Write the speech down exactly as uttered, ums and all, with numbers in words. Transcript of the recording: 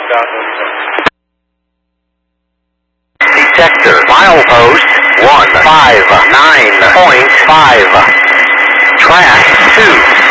Detector, milepost one five nine point five. Track two.